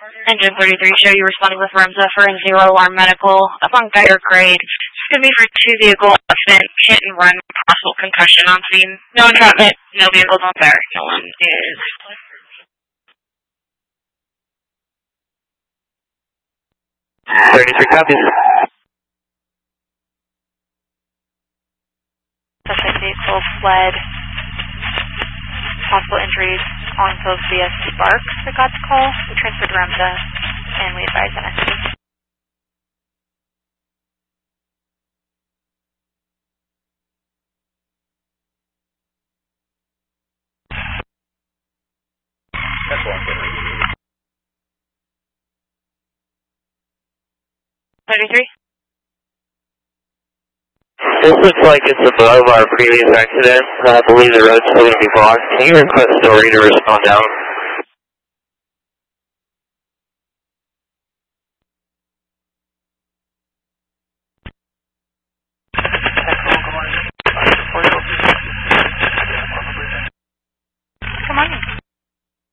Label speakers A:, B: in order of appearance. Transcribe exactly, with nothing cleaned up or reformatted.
A: Engine thirty-three, show you responding with Remza for a zero alarm medical. Upon Geiger grade, it's going to be for two vehicle accident, hit and run, possible concussion on scene. No entrapment, no vehicles on fire. No one is.
B: thirty-three copies.
A: Suspect vehicle fled. Possible injuries on both V S C Barks that got the call. We transferred to Remza and we advised N S C. thirty-three?
B: This looks like it's above our previous accident. I believe the road's still going to be blocked. Can you request Story to respond down?